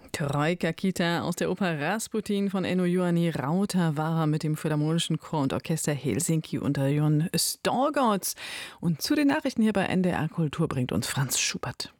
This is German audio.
Troika Kita aus der Oper Rasputin von Enno Juhani Rautavaara mit dem Philharmonischen Chor und Orchester Helsinki unter Jon Storgårds. Und zu den Nachrichten hier bei NDR Kultur bringt uns Franz Schubert.